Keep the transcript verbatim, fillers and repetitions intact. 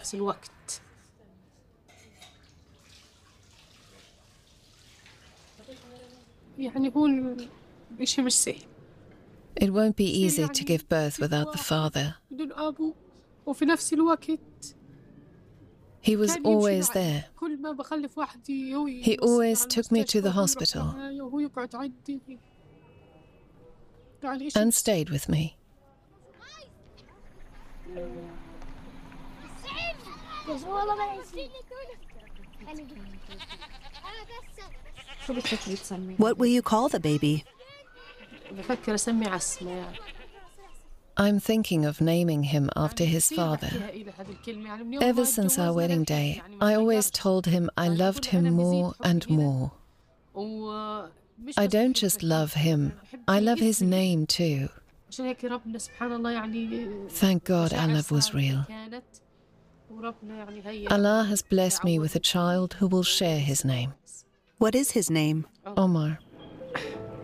نفس الوقت. يعني هو الشيء مش سهل. It won't be easy to give birth without the father. بدون أبو وفي نفس الوقت He was always there. كل ما بخلف وحدي هو He always took me to the hospital وهو يقعد عندي and stayed with me. What will you call the baby? بفكر أسمي عسمة. I'm thinking of naming him after his father. Ever since our wedding day, I always told him I loved him more and more. I don't just love him, I love his name too. Thank God our love was real. Allah has blessed me with a child who will share his name. What is his name? Omar.